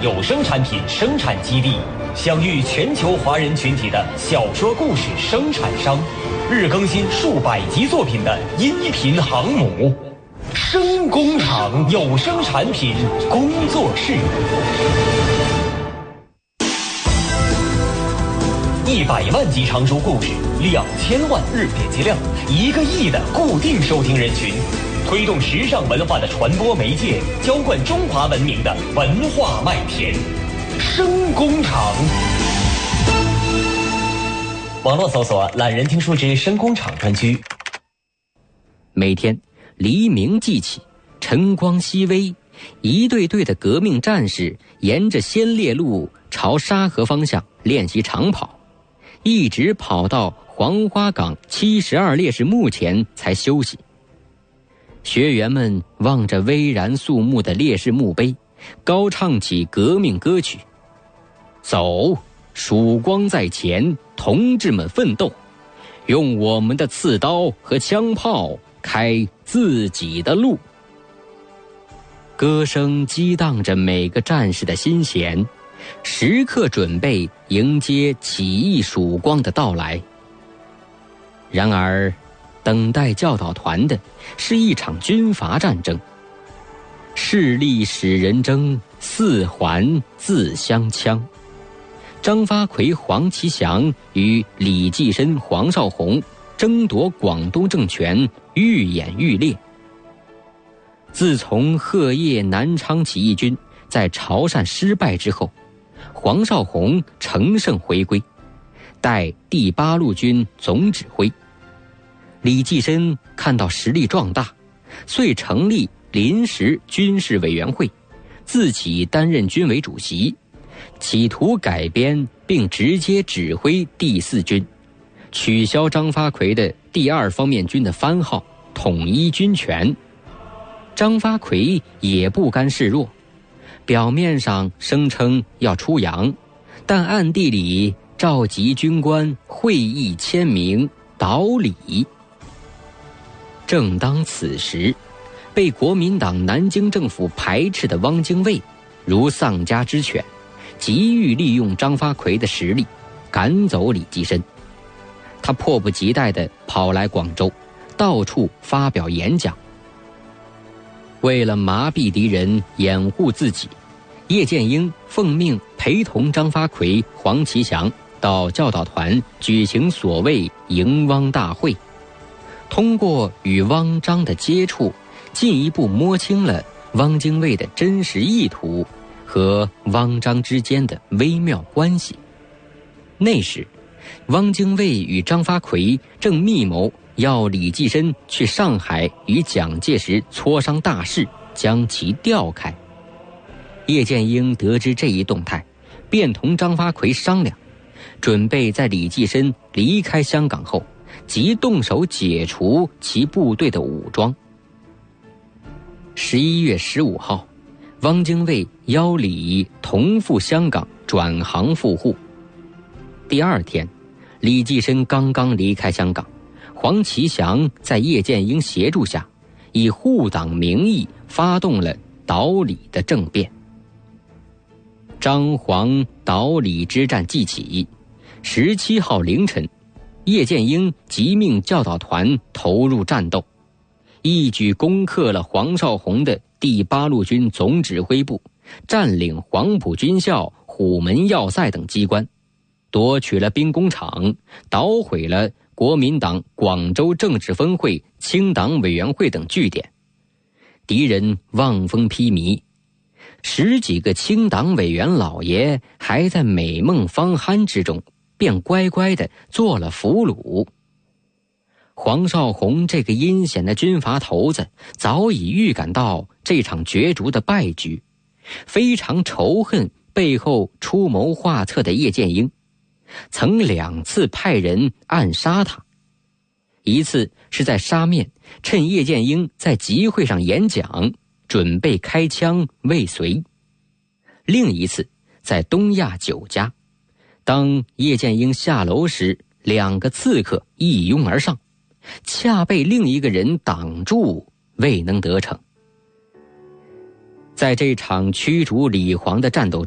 有声产品生产基地，享誉全球华人群体的小说故事生产商，日更新数百集作品的音频航母，声工厂有声产品工作室。100万集长寿故事，2000万日点击量，1个亿的固定收听人群，推动时尚文化的传播媒介，浇灌中华文明的文化麦田。声工厂。网络搜索懒人听书之声工厂专区。 每天黎明即起，晨光熹微，一队队的革命战士沿着先烈路朝沙河方向练习长跑，一直跑到黄花岗72烈士墓前才休息。学员们望着巍然肃穆的烈士墓碑，高唱起革命歌曲。走，曙光在前，同志们奋斗，用我们的刺刀和枪炮开自己的路。歌声激荡着每个战士的心弦，时刻准备迎接起义曙光的到来。然而，等待教导团的是一场军阀战争。势力使人争，四环自相枪。张发奎、黄其祥与李济深、黄绍竑争夺广东政权愈演愈烈。自从贺叶南昌起义军在潮汕失败之后，黄绍竑乘胜回归，代第8路军总指挥。李济深看到实力壮大，遂成立临时军事委员会，自己担任军委主席，企图改编并直接指挥第4军，取消张发奎的第2方面军的番号，统一军权。张发奎也不甘示弱，表面上声称要出洋，但暗地里召集军官会议签名导礼。正当此时，被国民党南京政府排斥的汪精卫如丧家之犬，急欲利用张发奎的实力赶走李济深。他迫不及待地跑来广州，到处发表演讲。为了麻痹敌人，掩护自己，叶剑英奉命陪同张发奎、黄其祥到教导团举行所谓迎汪大会，通过与汪张的接触，进一步摸清了汪精卫的真实意图和汪张之间的微妙关系。那时，汪精卫与张发奎正密谋要李济深去上海与蒋介石磋商大事，将其调开。叶剑英得知这一动态，便同张发奎商量，准备在李济深离开香港后，即动手解除其部队的武装。11月15号，汪精卫邀李同赴香港转行赴沪。第2天，李济深刚刚离开香港，黄其祥在叶剑英协助下，以护党名义发动了导李的政变。张黄导李之战既起，17号凌晨，叶剑英即命教导团投入战斗，一举攻克了黄绍竑的第8路军总指挥部，占领黄埔军校、虎门要塞等机关，夺取了兵工厂，捣毁了国民党广州政治分会、清党委员会等据点。敌人望风披靡，10几个清党委员老爷还在美梦方酣之中，便乖乖地做了俘虏。黄绍竑这个阴险的军阀头子早已预感到这场角逐的败局，非常仇恨背后出谋划策的叶剑英，曾2次派人暗杀他。一次是在沙面，趁叶剑英在集会上演讲，准备开枪未遂；另一次在东亚酒家，当叶剑英下楼时，2个刺客一拥而上，恰被另一个人挡住，未能得逞。在这场驱逐李黄的战斗中，